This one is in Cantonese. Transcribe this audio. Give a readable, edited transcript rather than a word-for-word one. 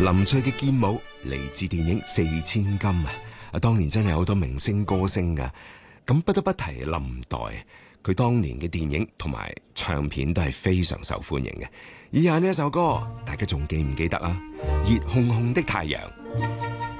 林翠嘅劍舞嚟自電影《四千金》啊！當年真係好多明星歌星噶，咁不得不提林黛，佢當年嘅電影同埋唱片都係非常受歡迎嘅。以下呢一首歌，大家仲記唔記得啊？熱烘烘的太陽。